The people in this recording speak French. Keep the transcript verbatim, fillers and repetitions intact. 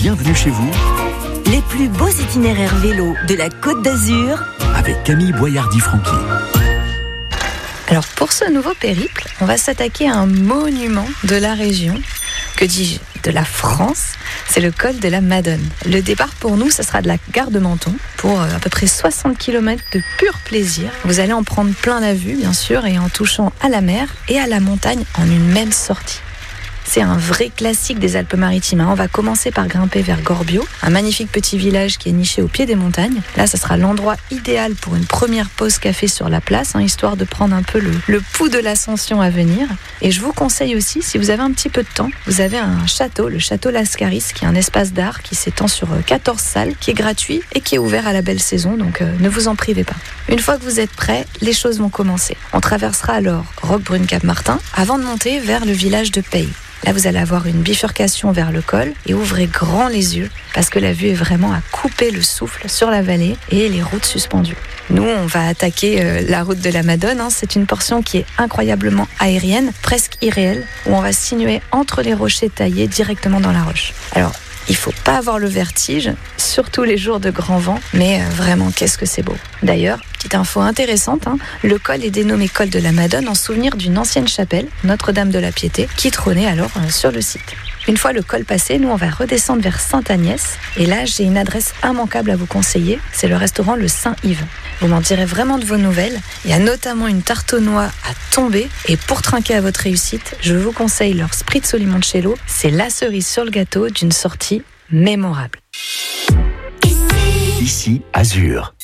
bienvenue chez vous Les plus beaux itinéraires vélo de la Côte d'Azur avec Camille Boyardi-Franqui. Alors pour ce nouveau périple, on va s'attaquer à un monument de la région, que dis-je, de la France, c'est le col de la Madone. Le départ pour nous, ce sera de la gare de Menton pour à peu près soixante kilomètres de pur plaisir. Vous allez en prendre plein la vue, bien sûr, et en touchant à la mer et à la montagne en une même sortie. C'est un vrai classique des Alpes-Maritimes. On va commencer par grimper vers Gorbio, un magnifique petit village qui est niché au pied des montagnes. Là, ce sera l'endroit idéal pour une première pause café sur la place, hein, histoire de prendre un peu le, le pouls de l'ascension à venir. Et je vous conseille aussi, si vous avez un petit peu de temps, vous avez un château, le château Lascaris, qui est un espace d'art qui s'étend sur quatorze salles, qui est gratuit et qui est ouvert à la belle saison, donc euh, ne vous en privez pas. Une fois que vous êtes prêts, les choses vont commencer. On traversera alors Roquebrune-Cap-Martin avant de monter vers le village de Peille. Là, vous allez avoir une bifurcation vers le col et ouvrez grand les yeux parce que la vue est vraiment à couper le souffle sur la vallée et les routes suspendues. Nous, on va attaquer euh, la route de la Madone. Hein. C'est une portion qui est incroyablement aérienne, presque irréelle, où on va se sinuer entre les rochers taillés directement dans la roche. Alors, il ne faut pas avoir le vertige, surtout les jours de grand vent, mais euh, vraiment, qu'est-ce que c'est beau. D'ailleurs, petite info intéressante, hein, le col est dénommé col de la Madone en souvenir d'une ancienne chapelle, Notre-Dame de la Piété, qui trônait alors euh, sur le site. Une fois le col passé, nous on va redescendre vers Sainte-Agnès, et là j'ai une adresse immanquable à vous conseiller, c'est le restaurant Le Saint-Yves. Vous m'en direz vraiment de vos nouvelles, il y a notamment une tarte aux noix à tomber, et pour trinquer à votre réussite, je vous conseille leur spritz au limoncello, c'est la cerise sur le gâteau d'une sortie mémorable. Ici, Azur.